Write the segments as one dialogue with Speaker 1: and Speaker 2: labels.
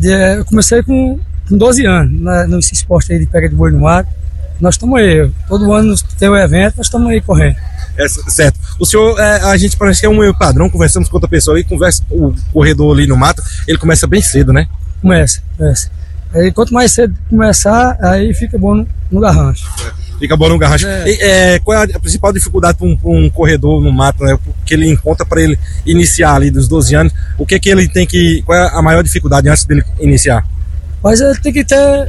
Speaker 1: Eu comecei com 12 anos, nesse esporte aí de pega de boi no mato. Nós estamos aí, todo ano tem um evento, nós estamos aí correndo.
Speaker 2: Certo. O senhor, a gente parece que é um padrão, conversamos com outra pessoa aí, conversa o corredor ali no mato, ele começa bem cedo, né?
Speaker 1: Começa. Aí quanto mais cedo começar, aí fica bom no garrancho.
Speaker 2: Fica bom no garrancho. Qual é a principal dificuldade para um corredor no mato, né? Que ele encontra para ele iniciar ali dos 12 anos? O que ele tem que... Qual é a maior dificuldade antes dele iniciar?
Speaker 1: Mas ele tem que ter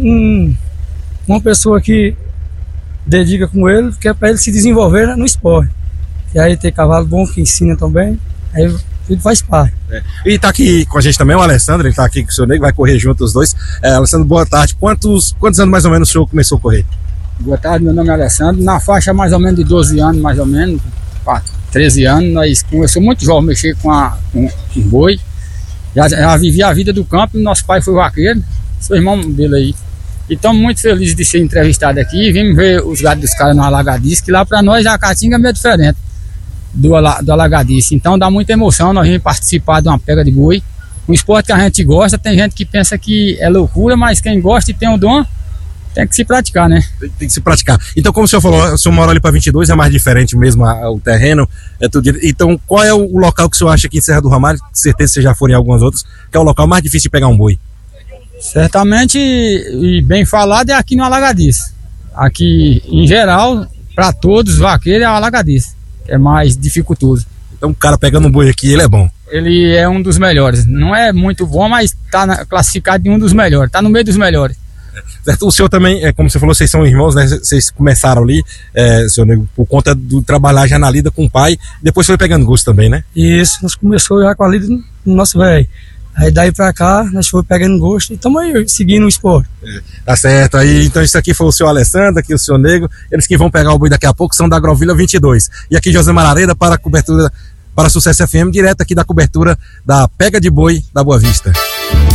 Speaker 1: uma pessoa que dedica com ele, que é para ele se desenvolver no esporte. E aí tem cavalo bom que ensina também, aí tudo faz parte.
Speaker 2: E tá aqui com a gente também o Alessandro, ele tá aqui com o senhor Nego, vai correr junto os dois. Alessandro, boa tarde. Quantos anos mais ou menos o senhor começou a correr?
Speaker 3: Boa tarde, meu nome é Alessandro. Na faixa mais ou menos de 12 anos, mais ou menos, 13 anos, nós começamos muito jovem a mexer com boi. Já vivi a vida do campo, nosso pai foi vaqueiro, sou irmão dele aí. E estamos muito felizes de ser entrevistado aqui. Vimos ver os gados dos caras no Alagadice, que lá para nós a Caatinga é meio diferente do Alagadice. Então dá muita emoção nós vamos participar de uma pega de boi. Um esporte que a gente gosta, tem gente que pensa que é loucura, mas quem gosta e tem o dom, tem que se praticar, né?
Speaker 2: Tem que se praticar. Então, como o senhor falou, o senhor mora ali para 22, é mais diferente mesmo o terreno, é tudo. Então, qual é o local que o senhor acha aqui em Serra do Ramalho, com certeza vocês já foram em alguns outros, que é o local mais difícil de pegar um boi?
Speaker 3: Certamente, e bem falado, é aqui no Alagadice. Aqui, em geral, para todos os vaqueiros, é o Alagadice, que é mais dificultoso.
Speaker 2: Então, o cara pegando um boi aqui, ele é bom?
Speaker 3: Ele é um dos melhores. Não é muito bom, mas está classificado de um dos melhores, está no meio dos melhores.
Speaker 2: Certo. O senhor também, como você falou, vocês são irmãos, né? Vocês começaram ali, senhor Nego, por conta do trabalhar já na lida com o pai, depois foi pegando gosto também, né?
Speaker 1: Isso, nós começamos já com a lida no nosso velho. Aí daí pra cá, nós fomos pegando gosto e estamos aí seguindo o esporte.
Speaker 2: Tá certo, aí então isso aqui foi o senhor Alessandro, aqui o senhor Nego, eles que vão pegar o boi daqui a pouco são da Agrovila 22. E aqui José Marareda para a cobertura, para Sucesso FM, direto aqui da cobertura da Pega de Boi da Boa Vista.